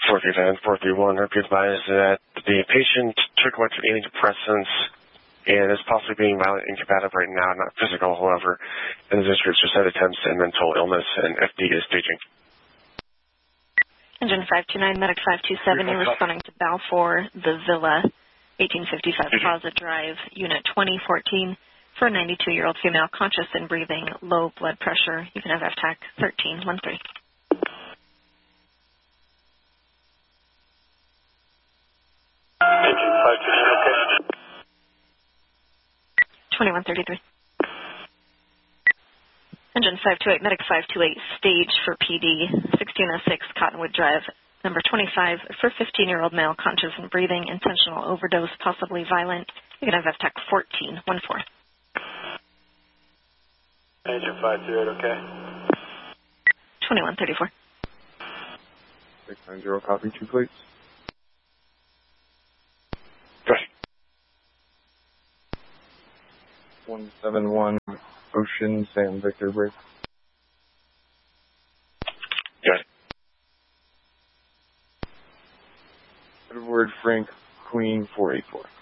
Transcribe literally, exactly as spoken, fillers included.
four three seven, four three one, repeat advise that the patient took electric antidepressants and is possibly being violent and combative right now, not physical, however, and this is suicide attempts and mental illness, and F D is staging. Engine five two nine, Medic five two seven, you're responding to Balfour, The Villa, eighteen fifty-five Plaza Drive, Unit twenty fourteen, for a ninety-two-year-old female, conscious and breathing, low blood pressure. You can have F T A C thirteen one three. Engine five two nine, okay. twenty-one thirty-three. Engine five two eight, Medic five two eight, stage for P D, sixteen oh six Cottonwood Drive, number twenty-five, for fifteen-year-old male, conscious and breathing, intentional overdose, possibly violent. You can have F T A C fourteen one four. Engine five two eight, okay. twenty-one thirty-four. six nine zero, copy, two plates. Good. one seven one, Ocean, Sam Victor Break. Good. Edward Frank Queen four eight four.